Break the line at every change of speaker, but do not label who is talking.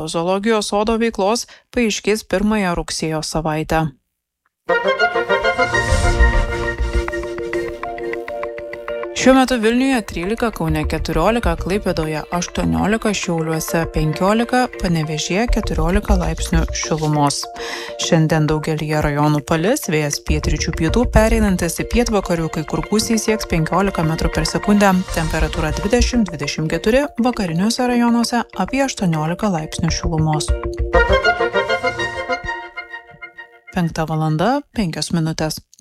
dėl zoologijos sodo veiklos paaiškės pirmąją rugsėjo savaitę. Šiuo metu Vilniuje 13, Kaune 14, Klaipėdoje 18, Šiauliuose 15, Panevėžyje 14 laipsnių šilumos. Šiandien daugelyje rajonų palis, vėjas pietryčių pietų pereinantis į pietvakarių, kai kur gūsiai sieks 15 m/s, temperatūra 20-24, vakariniuose rajonuose apie 18 laipsnių šilumos. 5:05 min.